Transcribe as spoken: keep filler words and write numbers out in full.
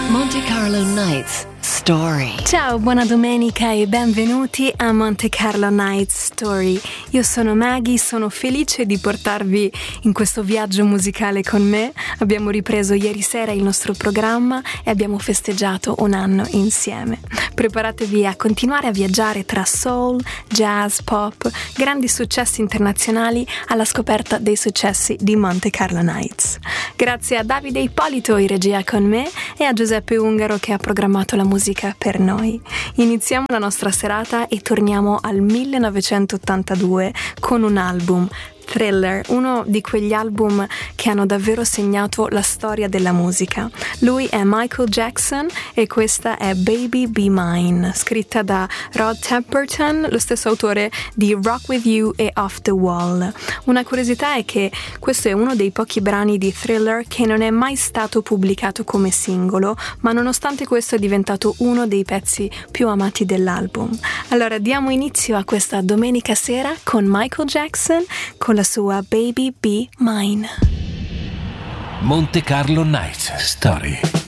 Monte Carlo Nights Story. Ciao, buona domenica e benvenuti a Monte Carlo Nights Story. Io sono Maggie, sono felice di portarvi in questo viaggio musicale con me. Abbiamo ripreso ieri sera il nostro programma e abbiamo festeggiato un anno insieme. Preparatevi a continuare a viaggiare tra soul, jazz, pop, grandi successi internazionali alla scoperta dei successi di Monte Carlo Nights. Grazie a Davide Ippolito in regia con me e a Giuseppe Ungaro che ha programmato la musica per noi. Iniziamo la nostra serata e torniamo al millenovecentottantadue con un album, Thriller, uno di quegli album che hanno davvero segnato la storia della musica. Lui è Michael Jackson e questa è Baby Be Mine, scritta da Rod Temperton, lo stesso autore di Rock With You e Off The Wall. Una curiosità è che questo è uno dei pochi brani di Thriller che non è mai stato pubblicato come singolo, ma nonostante questo è diventato uno dei pezzi più amati dell'album. Allora diamo inizio a questa domenica sera con Michael Jackson, con la sua Baby Be Mine. Monte Carlo Nights Story.